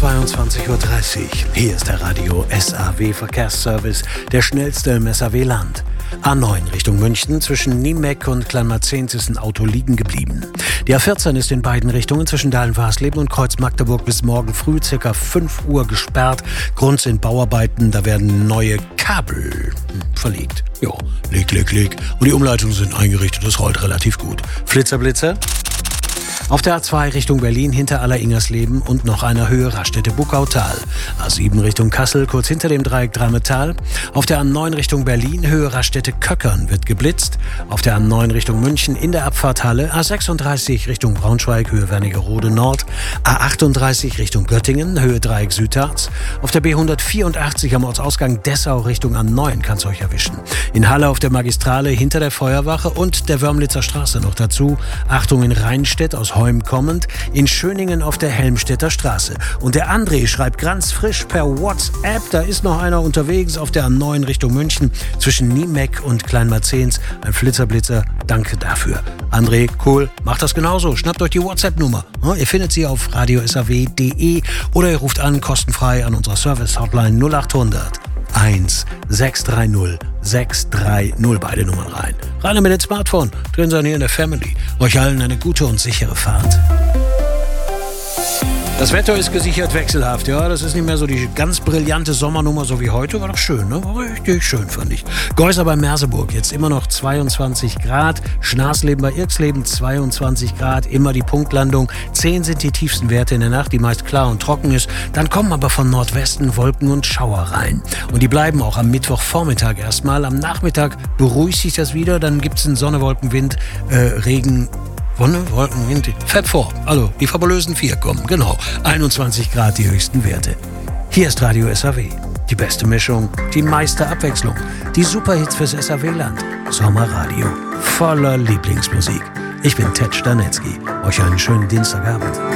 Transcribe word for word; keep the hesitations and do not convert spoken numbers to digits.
zweiundzwanzig Uhr dreißig. Hier ist der Radio S A W Verkehrsservice, der schnellste im S A W-Land. A neun Richtung München, zwischen Niemeck und Kleinmarzens ist ein Auto liegen geblieben. Die A vierzehn ist in beiden Richtungen zwischen Dahlen-Warsleben und Kreuz Magdeburg bis morgen früh ca. fünf Uhr gesperrt. Grund sind Bauarbeiten, da werden neue Kabel verlegt. Jo, leg, leg, leg. Und die Umleitungen sind eingerichtet, das rollt relativ gut. Flitzer, Blitzer. Auf der A zwei Richtung Berlin hinter Aller-Ingersleben und noch einer Höhe Raststätte-Buckautal. A sieben Richtung Kassel, kurz hinter dem Dreieck Drametal. Auf der A neun Richtung Berlin, Höhe Raststätte-Köckern wird geblitzt. Auf der A neun Richtung München in der Abfahrthalle. A sechsunddreißig Richtung Braunschweig, Höhe Wernigerode Nord. A achtunddreißig Richtung Göttingen, Höhe Dreieck Südharz. Auf der B hundertvierundachtzig am Ortsausgang Dessau Richtung A neun kann es euch erwischen. In Halle auf der Magistrale hinter der Feuerwache und der Wörmlitzer Straße noch dazu. Achtung in Rheinstedt aus Heum kommend, in Schöningen auf der Helmstedter Straße. Und der André schreibt ganz frisch per WhatsApp, da ist noch einer unterwegs auf der A neun Richtung München zwischen Niemeck und Kleinmarzens. Ein Flitzerblitzer, danke dafür. André, cool, macht das genauso. Schnappt euch die WhatsApp-Nummer. Ihr findet sie auf radio s a w punkt d e oder ihr ruft an, kostenfrei an unserer Service-Hotline null achthundert eins sechs drei null sechs drei null, beide Nummern rein. Rein mit dem Smartphone, drin sein hier in der Family. Euch allen eine gute und sichere Fahrt. Das Wetter ist gesichert wechselhaft, ja, das ist nicht mehr so die ganz brillante Sommernummer, so wie heute, war doch schön, ne? War richtig schön, fand ich. Geusser bei Merseburg, jetzt immer noch zweiundzwanzig Grad, Schnaarsleben bei Irksleben zweiundzwanzig Grad, immer die Punktlandung, zehn sind die tiefsten Werte in der Nacht, die meist klar und trocken ist, dann kommen aber von Nordwesten Wolken und Schauer rein. Und die bleiben auch am Mittwochvormittag erstmal, am Nachmittag beruhigt sich das wieder, dann gibt es einen Sonne-Wolken-Wind, äh, Regen, Wonne, Wolken, Wind, fährt vor. Also, die fabulösen vier kommen, genau. einundzwanzig Grad die höchsten Werte. Hier ist Radio S A W. Die beste Mischung, die meiste Abwechslung. Die Superhits fürs S A W-Land. Sommerradio. Voller Lieblingsmusik. Ich bin Ted Stanetzky. Euch einen schönen Dienstagabend.